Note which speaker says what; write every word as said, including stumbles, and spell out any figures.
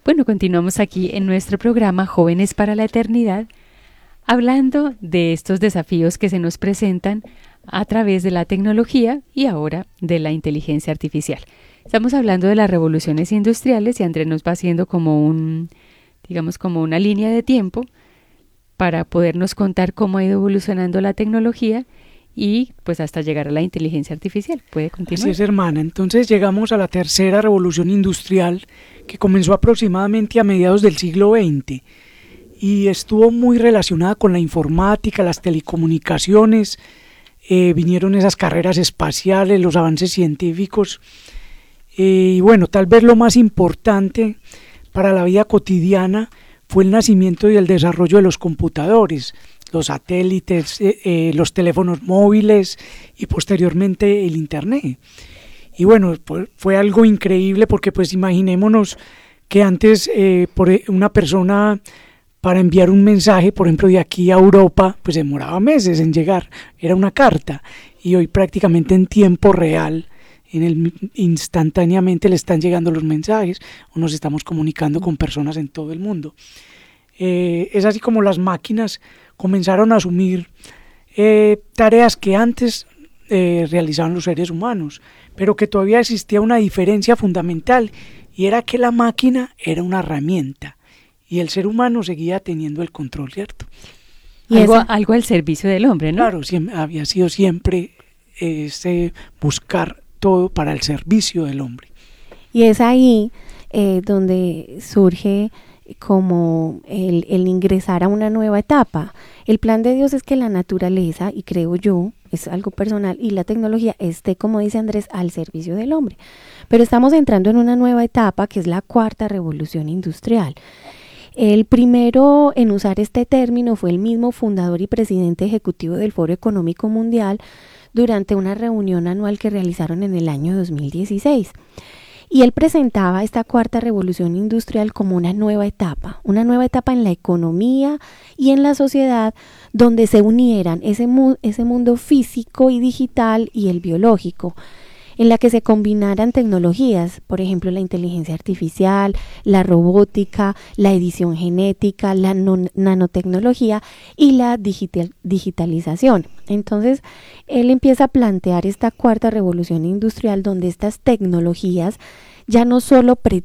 Speaker 1: Bueno, continuamos aquí en nuestro programa Jóvenes para la Eternidad, hablando de estos desafíos que se nos presentan a través de la tecnología y ahora de la inteligencia artificial. Estamos hablando de las revoluciones industriales y Andrés nos va haciendo como un, digamos, como una línea de tiempo para podernos contar cómo ha ido evolucionando la tecnología y pues hasta llegar a la inteligencia artificial. ¿Puede continuar?
Speaker 2: Así es, hermana. Entonces llegamos a la tercera revolución industrial, que comenzó aproximadamente a mediados del siglo veinte y estuvo muy relacionada con la informática, las telecomunicaciones, eh, vinieron esas carreras espaciales, los avances científicos, eh, y bueno, tal vez lo más importante para la vida cotidiana fue el nacimiento y el desarrollo de los computadores, los satélites, eh, eh, los teléfonos móviles y posteriormente el internet. Y bueno, pues fue algo increíble porque pues imaginémonos que antes eh, por una persona para enviar un mensaje, por ejemplo de aquí a Europa, pues demoraba meses en llegar, era una carta, y hoy prácticamente en tiempo real, en el, instantáneamente le están llegando los mensajes o nos estamos comunicando con personas en todo el mundo. Eh, es así como las máquinas comenzaron a asumir eh, tareas que antes eh, realizaban los seres humanos, pero que todavía existía una diferencia fundamental, y era que la máquina era una herramienta y el ser humano seguía teniendo el control, ¿cierto?
Speaker 1: Y algo, algo al servicio del hombre, ¿no?
Speaker 2: Claro, siempre, había sido siempre ese buscar todo para el servicio del hombre.
Speaker 3: Y es ahí eh, donde surge como el, el ingresar a una nueva etapa. El plan de Dios es que la naturaleza, y creo yo, es algo personal, y la tecnología esté, como dice Andrés, al servicio del hombre. Pero estamos entrando en una nueva etapa que es la cuarta revolución industrial. El primero en usar este término fue el mismo fundador y presidente ejecutivo del Foro Económico Mundial durante una reunión anual que realizaron en el año dos mil dieciséis. Y él presentaba esta cuarta revolución industrial como una nueva etapa, una nueva etapa en la economía y en la sociedad donde se unieran ese, mu- ese mundo físico y digital y el biológico, en la que se combinaran tecnologías, por ejemplo la inteligencia artificial, la robótica, la edición genética, la non- nanotecnología y la digital- digitalización. Entonces, él empieza a plantear esta cuarta revolución industrial donde estas tecnologías ya no solo pre-